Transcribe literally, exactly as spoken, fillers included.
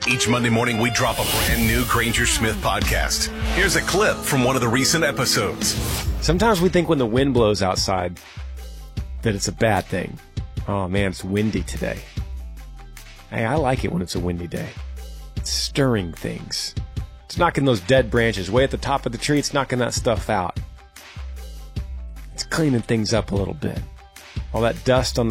Each Monday morning, we drop a brand new Granger Smith podcast. Here's a clip from one of the recent episodes. Sometimes we think when the wind blows outside that it's a bad thing. Oh man, it's windy today. Hey, I like it when it's a windy day. It's stirring things. It's knocking those dead branches way at the top of the tree. It's knocking that stuff out. It's cleaning things up a little bit. All that dust on the